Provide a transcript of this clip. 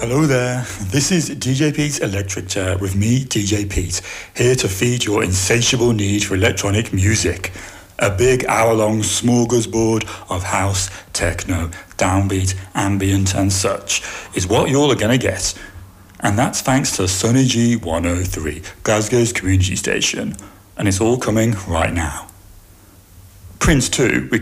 Hello there, this is DJ Pete's Electric Chair with me, DJ Pete, here to feed your insatiable need for electronic music. A big hour-long smorgasbord of house, techno, downbeat, ambient and such is what you're gonna get. And that's thanks to Sunny G 103, Glasgow's community station. And it's all coming right now. Prince too,